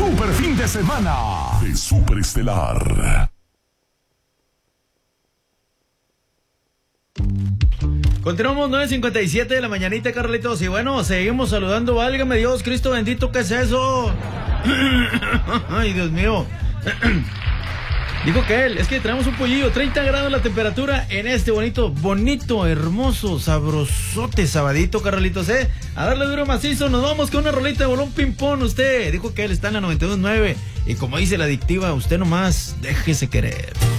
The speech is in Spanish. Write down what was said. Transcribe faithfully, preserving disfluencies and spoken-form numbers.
super fin de semana de Super Estelar. Continuamos nueve cincuenta y siete de la mañanita, Carlitos. Y bueno, seguimos saludando. Válgame Dios, Cristo bendito, ¿qué es eso? Ay, Dios mío. Dijo que él, es que traemos un pollillo, treinta grados la temperatura en este bonito, bonito, hermoso, sabrosote sabadito, Carlitos, ¿eh? A darle duro macizo, nos vamos con una rolita de bolón ping-pong. Usted dijo que él está en la noventa y dos punto nueve. Y como dice la adictiva, usted nomás déjese querer.